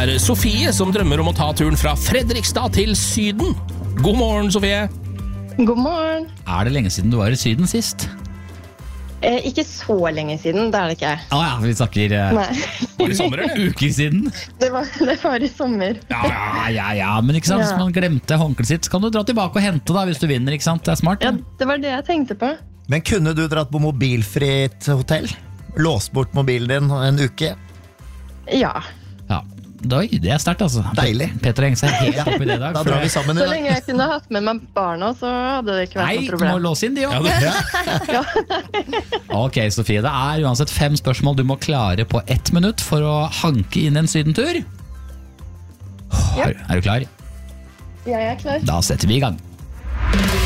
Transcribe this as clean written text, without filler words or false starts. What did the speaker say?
er Sofie som drømmer om å ta turen fra Fredrikstad til Syden. God morgen, Sofie. God morgen. Er det lenge siden du var i Syden sist? Ikke så lenge siden, det er det ikke. Vi snakker Var det sommer, eller? uker siden. Det var i sommer. Ja, men ikke sant, hvis man glemte håndklet sitt, så kan du dra tilbake og hente da, hvis du vinner, ikke sant? Det er smart. Ja, det var det jeg tenkte på. Men kunne du dratt på mobilfritt hotell? Låst bort mobilen din en uke? Ja. Det er sterkt, altså. Deilig. Peter Engse er helt oppe i det i dag. Da drar vi sammen i Så dag. lenge jeg kunne hatt med meg barna, så hadde det ikke vært noe Nei, problem. må låse inn de også. Ok, Sofie, det er uansett 5 spørsmål du må klare på 1 minutt for å hanke inn en sydentur. Er du klar? Jeg er klar. Da setter vi i gang.